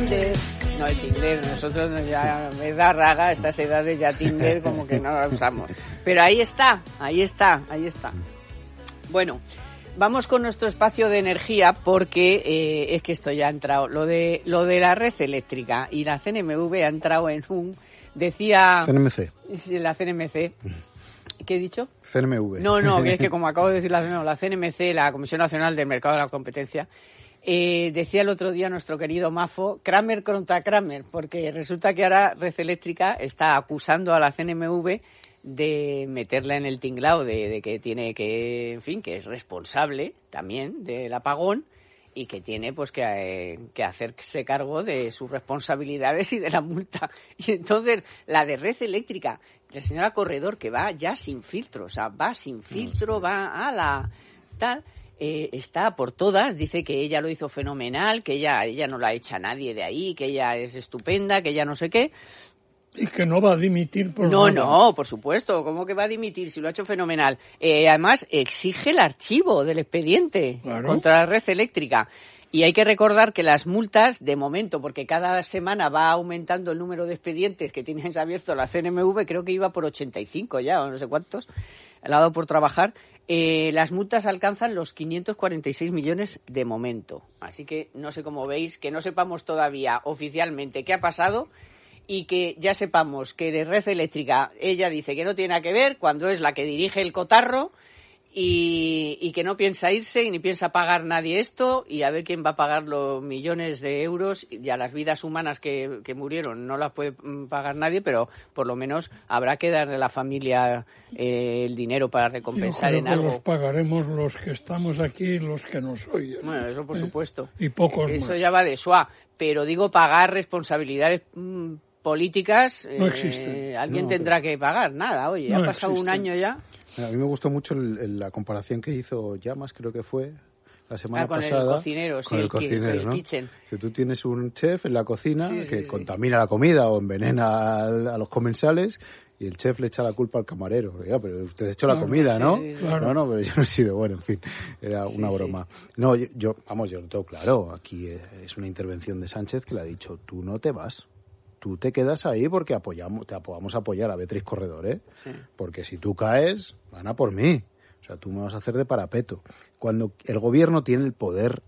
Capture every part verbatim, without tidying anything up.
Tinder. No, el Tinder, nosotros ya me da raga, estas edades ya Tinder como que no la usamos. Pero ahí está, ahí está, ahí está. Bueno, vamos con nuestro espacio de energía porque eh, es que esto ya ha entrado, lo de lo de la red eléctrica y la C N M V ha entrado en un, decía... C N M C. La C N M C. ¿Qué he dicho? C N M V. No, no, que es que como acabo de decir la, no, la C N M C, la Comisión Nacional del Mercado de la Competencia, eh, decía el otro día nuestro querido Mafo, Kramer contra Kramer, porque resulta que ahora Red Eléctrica está acusando a la C N M V de meterla en el tinglao, de, de que tiene que, en fin, que es responsable también del apagón y que tiene pues que, eh, que hacerse cargo de sus responsabilidades y de la multa. Y entonces la de Red Eléctrica, la señora Corredor, que va ya sin filtro, o sea, va sin filtro, va a la tal, eh, está por todas, dice que ella lo hizo fenomenal, que ella, ella no la echa nadie de ahí, que ella es estupenda, que ella no sé qué. Y que no va a dimitir por No, nada. no, por supuesto, ¿cómo que va a dimitir si lo ha hecho fenomenal? Eh, además, exige el archivo del expediente Claro. contra la Red Eléctrica. Y hay que recordar que las multas, de momento, porque cada semana va aumentando el número de expedientes que tienes abierto la C N M V, creo que iba por ochenta y cinco ya, o no sé cuántos, al lado por trabajar, eh, las multas alcanzan los quinientos cuarenta y seis millones de momento. Así que no sé cómo veis, que no sepamos todavía oficialmente qué ha pasado y que ya sepamos que de Red Eléctrica ella dice que no tiene nada que ver cuando es la que dirige el cotarro. Y, y que no piensa irse y ni piensa pagar nadie esto y a ver quién va a pagar los millones de euros y a las vidas humanas que, que murieron no las puede pagar nadie, pero por lo menos habrá que darle a la familia eh, el dinero para recompensar Yo creo en que algo. los pagaremos los que estamos aquí y los que nos oyen. Bueno, eso por ¿Eh? supuesto. Y pocos Eso más. ya va de suá, pero digo pagar responsabilidades mmm, políticas. No eh, existen. Alguien No, tendrá que pagar. Nada, oye, no ha pasado un existen. año ya. A mí me gustó mucho el, el, la comparación que hizo Llamas, creo que fue la semana Ah, con pasada. el cocinero, sí, con el el, cocinero, el ¿no? kitchen. Que tú tienes un chef en la cocina Sí, sí, que sí. contamina la comida o envenena al- a los comensales y el chef le echa la culpa al camarero. Oiga, pero usted ha hecho la Claro, comida, sí, ¿no? sí, sí. Claro. No, no, pero yo no he sido bueno, en fin, era una Sí, broma. No, yo, yo, vamos, yo lo tengo claro. Aquí es es una intervención de Sánchez que le ha dicho, tú no te vas. Tú te quedas ahí porque apoyamos, te ap- vamos a apoyar a Beatriz Corredor, ¿eh? Sí. Porque si tú caes, van a por mí. O sea, tú me vas a hacer de parapeto. Cuando el gobierno tiene el poder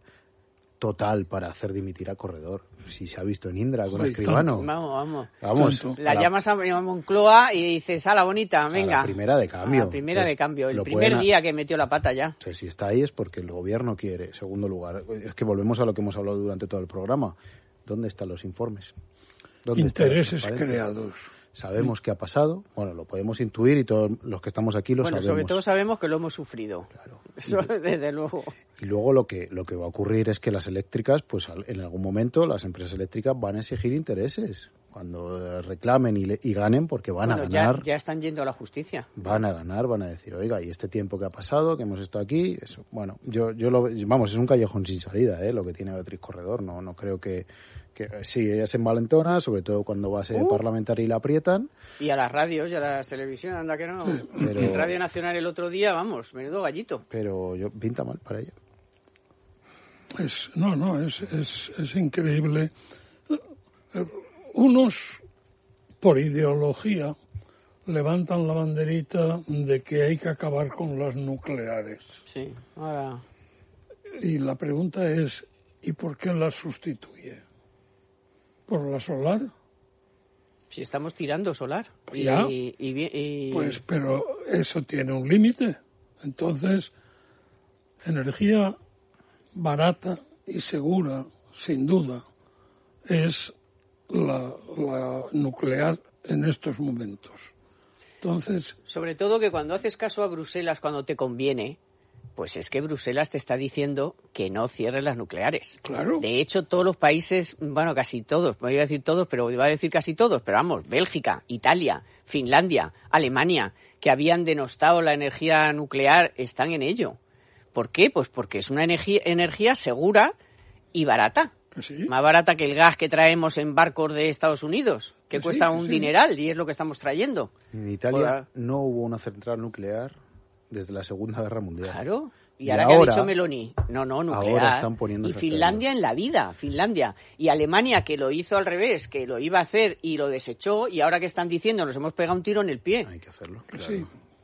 total para hacer dimitir a Corredor, si se ha visto en Indra con Ay, Escribano. Vamos, vamos. Vamos. Tanto. La a llamas a Moncloa y dices, a la bonita, a venga. la primera de cambio. A la primera Entonces, de cambio. El lo primer pueden- día que metió la pata ya. O sea, si está ahí es porque el gobierno quiere. Segundo lugar, es que volvemos a lo que hemos hablado durante todo el programa. ¿Dónde están los informes? ¿Dónde está la Intereses transparencia? creados. Sabemos qué ha pasado, bueno, lo podemos intuir y todos los que estamos aquí lo Bueno, sabemos. sobre todo sabemos que lo hemos sufrido. Claro. Eso desde luego. Y luego lo que lo que va a ocurrir es que las eléctricas, pues al- en algún momento las empresas eléctricas van a exigir intereses cuando eh, reclamen y, le- y ganen, porque van Bueno, a ya, ganar, ya están yendo a la justicia. van a ganar, van a decir, oiga, y este tiempo que ha pasado, que hemos estado aquí, eso, bueno, yo yo lo vamos, es un callejón sin salida, ¿eh? Lo que tiene Beatriz Corredor, no no creo que que sí, ella se envalentona, sobre todo cuando va a ser Uh. parlamentaria y la aprietan. Y a las radios y a las televisiones, anda que no. Pero- En Radio Nacional el otro día, vamos, menudo gallito. Pero yo pinta mal para ella. Es, no, no, es, es, es increíble. Eh, Unos, por ideología, levantan la banderita de que hay que acabar con las nucleares. Sí, ahora... Y la pregunta es, ¿y por qué las sustituye? ¿Por la solar? Si estamos tirando solar. Y, Ya. y, y- y- Pues, pero eso tiene un límite. Entonces, energía barata y segura, sin duda, es la, la nuclear en estos momentos. Entonces, Sobre todo que cuando haces caso a Bruselas cuando te conviene, pues es que Bruselas te está diciendo que no cierres las nucleares. claro, De hecho, todos los países, bueno, casi todos, voy a decir todos, pero iba a decir casi todos, pero vamos, Bélgica, Italia, Finlandia, Alemania, que habían denostado la energía nuclear, están en ello. ¿Por qué? Pues porque es una energía, energía segura y barata. que sí. Más barata que el gas que traemos en barcos de Estados Unidos, que Que sí, cuesta que un sí. dineral y es lo que estamos trayendo. En Italia Hola. no hubo una central nuclear desde la Segunda Guerra Mundial. Claro. Y, y ahora, ahora que ha dicho Meloni, no, no, nuclear. Ahora están poniendo y Finlandia en la vida, Finlandia. Y Alemania, que lo hizo al revés, que lo iba a hacer y lo desechó, y ahora que están diciendo, nos hemos pegado un tiro en el pie. Hay que hacerlo, claro. Sí.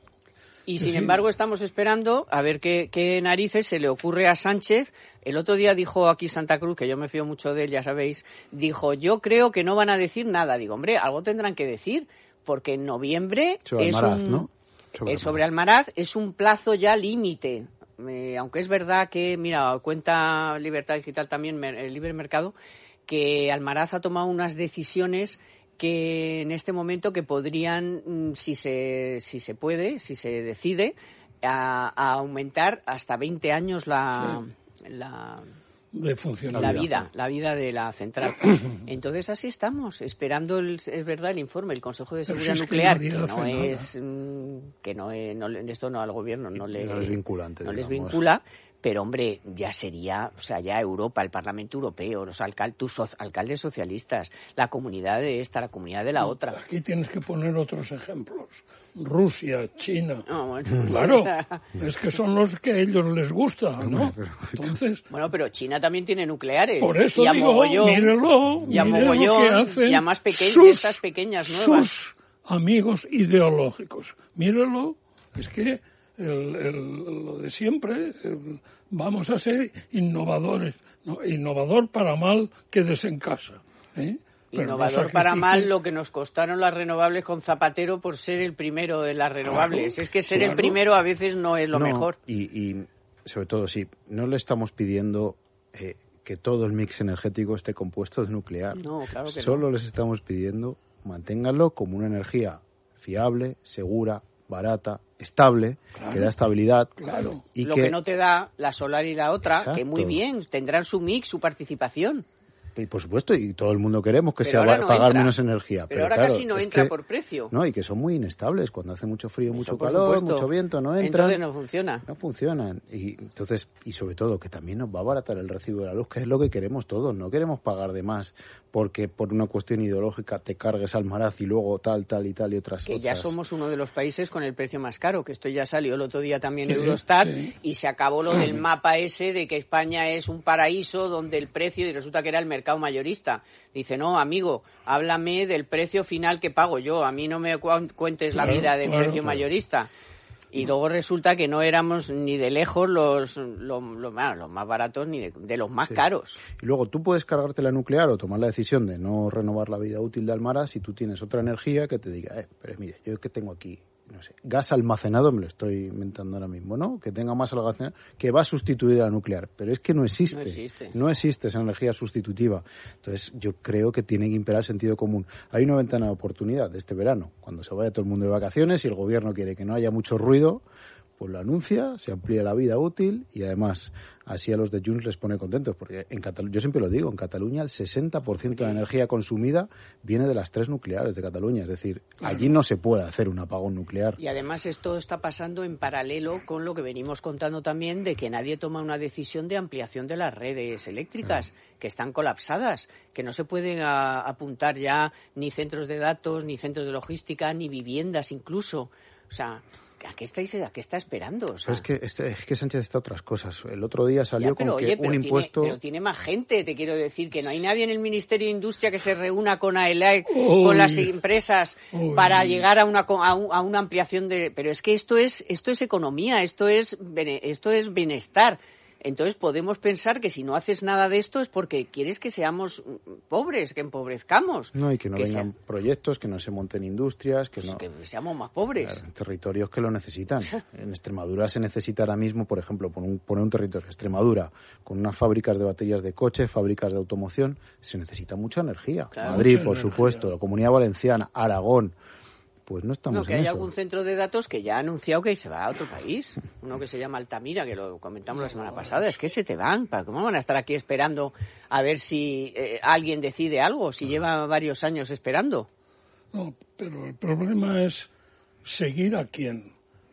Y Sí, sin sí. embargo estamos esperando a ver qué, qué narices se le ocurre a Sánchez. El otro día dijo aquí Santa Cruz, que yo me fío mucho de él, ya sabéis, dijo, yo creo que no van a decir nada. Digo, hombre, algo tendrán que decir, porque en noviembre Sobre es Almaraz, un... ¿no? Sobre, Eh, sobre Almaraz es un plazo ya límite, eh, aunque es verdad que, mira, cuenta Libertad Digital también, el Libre Mercado, que Almaraz ha tomado unas decisiones que en este momento que podrían, si se, si se puede, si se decide, a, a aumentar hasta veinte años la... Sí. la de funcionar. La vida, la vida de la central. Entonces así estamos, esperando, el, es verdad, el informe del Consejo de Seguridad si es Nuclear, que, que no es, nada. que no es, no, esto no al gobierno no, le, no es vinculante, no les digamos. vincula, pero hombre, ya sería, o sea, ya Europa, el Parlamento Europeo, los alcal, tus so, alcaldes socialistas, la comunidad de esta, la comunidad de la otra. Aquí tienes que poner otros ejemplos. Rusia, China. No, bueno, claro, o sea... es que son los que a ellos les gusta, ¿no? Entonces, bueno, pero China también tiene nucleares. por eso y a digo, mogollón, mírelo, y a mire mogollón, lo que hacen y a más pequeñas, sus, estas pequeñas nuevas. Sus amigos ideológicos. Mírelo, es que el, el, lo de siempre, el, vamos a ser innovadores. ¿no? Innovador para mal, quedes en casa. ¿eh? Innovador no para mal lo que nos costaron las renovables con Zapatero por ser el primero de las renovables. Claro, es que ser claro. el primero a veces no es lo no, mejor. Y, y sobre todo, sí, no le estamos pidiendo eh, que todo el mix energético esté compuesto de nuclear. No, claro que Solo no. les estamos pidiendo manténganlo como una energía fiable, segura, barata, estable, claro, que da estabilidad. Claro. Y lo que... que no te da la solar y la otra, Exacto. que muy bien, tendrán su mix, su participación. Y por supuesto, y todo el mundo queremos que pero sea no pagar entra. menos energía. Pero, pero ahora claro, casi no es entra que, por precio. No, y que son muy inestables. Cuando hace mucho frío, Eso, mucho calor, supuesto. mucho viento, no entran. Entonces no funciona. No funcionan. Y entonces, y sobre todo, que también nos va a abaratar el recibo de la luz, que es lo que queremos todos. No queremos pagar de más porque por una cuestión ideológica te cargues Almaraz y luego tal, tal y tal y otras Que otras. ya somos uno de los países con el precio más caro, que esto ya salió el otro día también sí, Eurostat, sí. y se acabó lo del mapa ese de que España es un paraíso donde el precio, y resulta que era el mercado mayorista. Dice, no, amigo, háblame del precio final que pago yo, a mí no me cu- cuentes claro, la vida del claro, precio claro. mayorista. Y luego resulta que no éramos ni de lejos los, los, los, bueno, los más baratos ni de, de los más sí. caros. Y luego tú puedes cargarte la nuclear o tomar la decisión de no renovar la vida útil de Almaraz si tú tienes otra energía que te diga, eh, pero mire, yo que tengo aquí, no sé, gas almacenado, me lo estoy inventando ahora mismo, ¿no? Que tenga más almacenado, que va a sustituir a la nuclear. Pero es que no existe. No existe. No existe esa energía sustitutiva. Entonces, yo creo que tiene que imperar el sentido común. Hay una ventana de oportunidad de este verano, cuando se vaya todo el mundo de vacaciones y el gobierno quiere que no haya mucho ruido, pues lo anuncia, se amplía la vida útil y además así a los de Junts les pone contentos, porque en Cataluña, yo siempre lo digo, en Cataluña el sesenta por ciento de la energía consumida viene de las tres nucleares de Cataluña, es decir, claro. allí no se puede hacer un apagón nuclear. Y además esto está pasando en paralelo con lo que venimos contando también de que nadie toma una decisión de ampliación de las redes eléctricas, claro. que están colapsadas, que no se pueden a, apuntar ya ni centros de datos, ni centros de logística, ni viviendas incluso, o sea... ¿A qué, estáis, ¿A qué está esperando? O sea, es, que, este, es que Sánchez está otras cosas. El otro día salió ya, pero, con que oye, pero un tiene, impuesto... Pero tiene más gente, te quiero decir, que no hay nadie en el Ministerio de Industria que se reúna con AELAC, uy, con las empresas, uy. para llegar a una, a, un, a una ampliación de... Pero es que esto es, esto es economía, esto es, esto es bienestar. Entonces podemos pensar que si no haces nada de esto es porque quieres que seamos pobres, que empobrezcamos. No, y que no que vengan sea... proyectos, que no se monten industrias, que pues no... que seamos más pobres. Claro, territorios que lo necesitan. En Extremadura se necesita ahora mismo, por ejemplo, poner un, poner un territorio, Extremadura, con unas fábricas de baterías de coche, fábricas de automoción, se necesita mucha energía. Claro, Madrid, mucha por energía. supuesto, la Comunidad Valenciana, Aragón. Pues no estamos no, que en hay eso. algún centro de datos que ya ha anunciado que se va a otro país. Uno que se llama Altamira, que lo comentamos la semana pasada. Es que se te van. ¿Cómo van a estar aquí esperando a ver si eh, alguien decide algo? Si lleva varios años esperando. No, pero el problema es seguir a quién.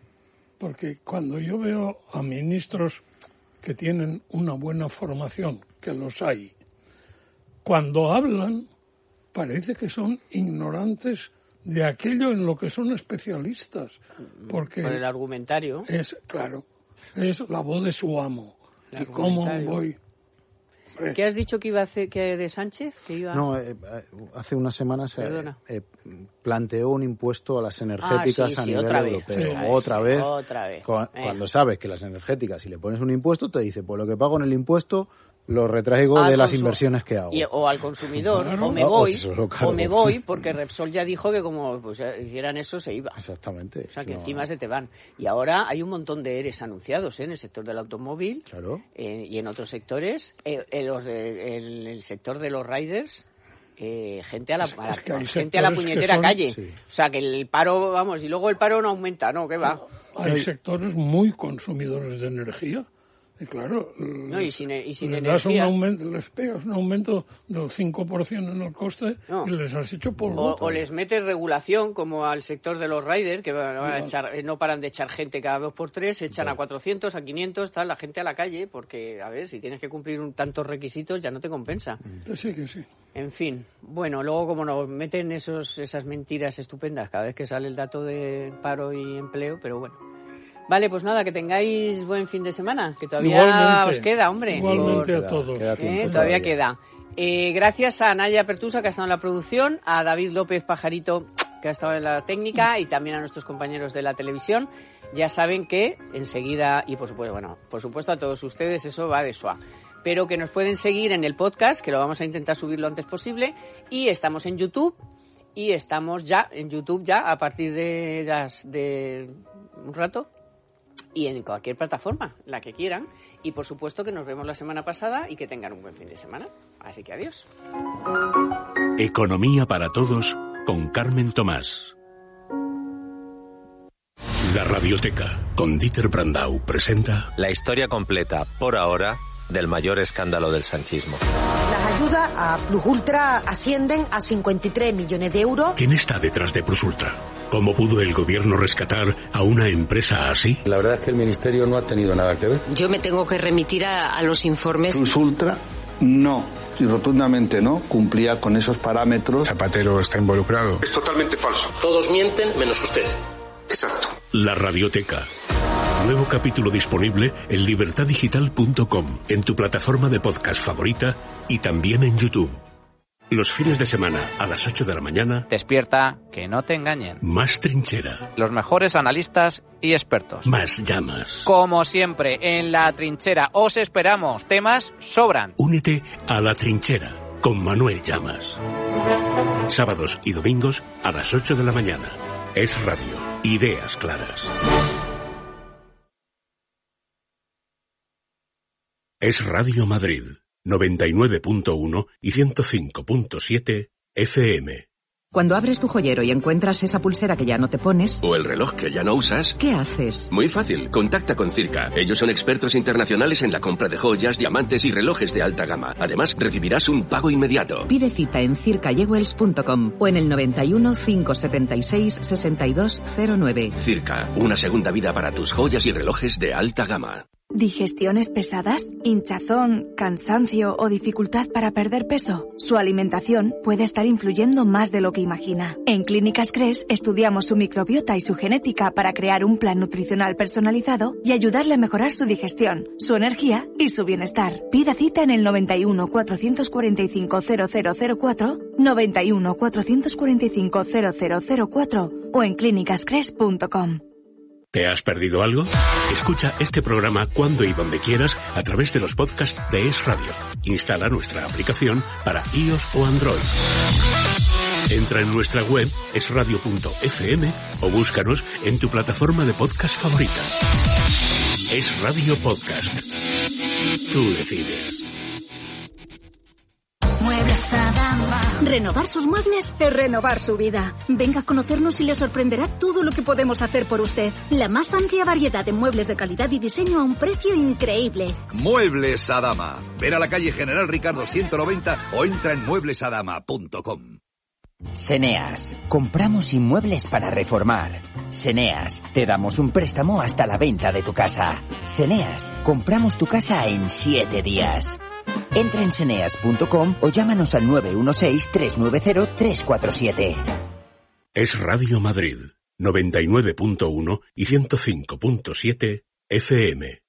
Porque cuando yo veo a ministros que tienen una buena formación, que los hay, cuando hablan parece que son ignorantes de aquello en lo que son especialistas. Porque por el argumentario. Es, claro, es la voz de su amo. ¿Y cómo voy? Hombre. ¿Qué has dicho que iba a hacer que de Sánchez? Que iba... No, eh, hace unas semanas eh, eh, planteó un impuesto a las energéticas ah, sí, sí, a sí, nivel otra europeo. Vez. Sí. Otra, sí, vez, otra vez. Cu- eh. Cuando sabes que las energéticas, si le pones un impuesto, te dice, pues lo que pago en el impuesto lo retraigo al de las consum- inversiones que hago. Y, o al consumidor, claro. o me voy, o, o me voy, porque Repsol ya dijo que como pues, hicieran eso se iba. Exactamente. O sea, que no, encima se te van. Y ahora hay un montón de ERES anunciados ¿eh? en el sector del automóvil claro. eh, y en otros sectores. Eh, en, los de, en el sector de los riders, eh, gente a la, es, a la, es que gente a la puñetera son, calle. Sí. O sea, que el paro, vamos, y luego el paro no aumenta, ¿no? ¿Qué va? Hay sectores muy consumidores de energía. Y claro, no, y sin, y sin les, das un energía. aumento, les pegas un aumento del cinco por ciento en el coste no. y les has hecho polvo. O, o les metes regulación, como al sector de los riders, que van a echar, no paran de echar gente cada dos por tres, echan no. a cuatrocientos, a quinientos, tal, la gente a la calle, porque, a ver, si tienes que cumplir un, tantos requisitos, ya no te compensa. Sí, que sí. En fin, bueno, luego como nos meten esos esas mentiras estupendas cada vez que sale el dato de paro y empleo, pero bueno. Vale, pues nada, que tengáis buen fin de semana, que todavía igualmente, os queda, hombre. Igualmente Por, a todos. Queda, queda eh, todavía queda. Eh, gracias a Naya Pertusa, que ha estado en la producción, a David López Pajarito, que ha estado en la técnica, y también a nuestros compañeros de la televisión. Ya saben que enseguida, y por supuesto, bueno, por supuesto a todos ustedes, eso va de suave. Pero que nos pueden seguir en el podcast, que lo vamos a intentar subir lo antes posible, y estamos en YouTube, y estamos ya en YouTube ya a partir de las de un rato, y en cualquier plataforma, la que quieran. Y por supuesto que nos vemos la semana pasada y que tengan un buen fin de semana. Así que adiós. Economía para todos con Carmen Tomás. La Radioteca con Dieter Brandau presenta la historia completa, por ahora, del mayor escándalo del sanchismo. Las ayudas a Plus Ultra ascienden a cincuenta y tres millones de euros. ¿Quién está detrás de Plus Ultra? ¿Cómo pudo el gobierno rescatar a una empresa así? La verdad es que el ministerio no ha tenido nada que ver. Yo me tengo que remitir a, a los informes. Plus Ultra no, y rotundamente no, cumplía con esos parámetros. Zapatero está involucrado. Es totalmente falso. Todos mienten menos usted. Exacto. La Radioteca. Nuevo capítulo disponible en libertad digital punto com, en tu plataforma de podcast favorita y también en YouTube. Los fines de semana a las ocho de la mañana. Despierta, que no te engañen. Más trinchera. Los mejores analistas y expertos. Más llamas. Como siempre, en La Trinchera os esperamos. Temas sobran. Únete a La Trinchera con Manuel Llamas. Sábados y domingos a las ocho de la mañana. Es Radio. Ideas claras. Es Radio Madrid, noventa y nueve punto uno y ciento cinco punto siete F M. Cuando abres tu joyero y encuentras esa pulsera que ya no te pones... O el reloj que ya no usas... ¿Qué haces? Muy fácil, contacta con Circa. Ellos son expertos internacionales en la compra de joyas, diamantes y relojes de alta gama. Además, recibirás un pago inmediato. Pide cita en circa jewels punto com o en el noventa y uno, cinco setenta y seis, sesenta y dos cero nueve. Circa, una segunda vida para tus joyas y relojes de alta gama. ¿Digestiones pesadas, hinchazón, cansancio o dificultad para perder peso? Su alimentación puede estar influyendo más de lo que imagina. En Clínicas Cres estudiamos su microbiota y su genética para crear un plan nutricional personalizado y ayudarle a mejorar su digestión, su energía y su bienestar. Pida cita en el noventa y uno, cuatrocientos cuarenta y cinco, cero cero cero cuatro, noventa y uno, cuatrocientos cuarenta y cinco, cero cero cero cuatro o en clínicas cres punto com. ¿Te has perdido algo? Escucha este programa cuando y donde quieras a través de los podcasts de Es Radio. Instala nuestra aplicación para iOS o Android. Entra en nuestra web es radio punto f m o búscanos en tu plataforma de podcast favorita. Es Radio Podcast. Tú decides. Muebles Adama. Renovar sus muebles es renovar su vida. Venga a conocernos y le sorprenderá todo lo que podemos hacer por usted. La más amplia variedad de muebles de calidad y diseño a un precio increíble. Muebles Adama. Ven a la calle General Ricardo ciento noventa o entra en muebles adama punto com. Seneas. Compramos inmuebles para reformar. Seneas. Te damos un préstamo hasta la venta de tu casa. Seneas. Compramos tu casa en siete días. Entra en seneas punto com o llámanos al nueve uno seis, tres nueve cero, tres cuatro siete. Es Radio Madrid, noventa y nueve punto uno y ciento cinco punto siete F M.